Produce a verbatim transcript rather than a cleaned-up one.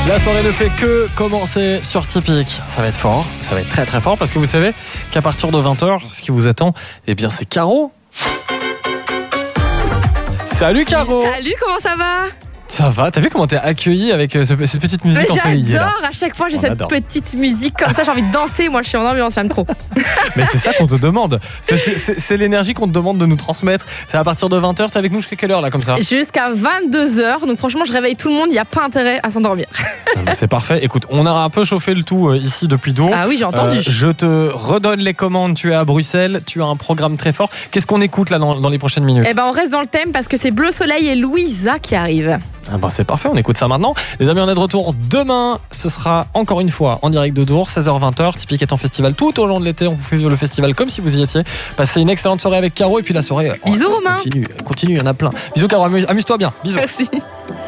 La soirée ne fait que commencer sur Typique. Ça va être fort, ça va être très très fort parce que vous savez qu'à partir de vingt heures, ce qui vous attend, eh bien c'est Caro. Salut Caro. Salut, comment ça va ? Ça va, t'as vu comment t'es accueillie avec ce, cette petite musique Mais ensoleillée là. j'adore, à chaque fois j'ai On cette adore. petite musique comme ça, j'ai envie de danser, moi je suis en ambiance, j'aime trop. Mais c'est ça qu'on te demande, c'est, c'est, c'est l'énergie qu'on te demande de nous transmettre. C'est à partir de vingt heures, t'es avec nous jusqu'à quelle heure là comme ça ? Jusqu'à vingt-deux heures, donc franchement je réveille tout le monde, il n'y a pas intérêt à s'endormir. Ah bah c'est parfait, écoute, on a un peu chauffé le tout euh, ici depuis Dour. Ah oui, j'ai entendu. Euh, je te redonne les commandes, tu es à Bruxelles, tu as un programme très fort. Qu'est-ce qu'on écoute là dans, dans les prochaines minutes ? Eh ben on reste dans le thème parce que c'est Bleu Soleil et Louisa qui arrivent. Ah bah c'est parfait, on écoute ça maintenant. Les amis, on est de retour demain. Ce sera encore une fois en direct de Dour, seize heures vingt heures. Typique est en festival tout au long de l'été. On vous fait vivre le festival comme si vous y étiez. Passez une excellente soirée avec Caro et puis la soirée. Bisous, oh, Romain. Continue, continue, il y en a plein. Bisous Caro, amuse- amuse-toi bien. Bisous. Merci.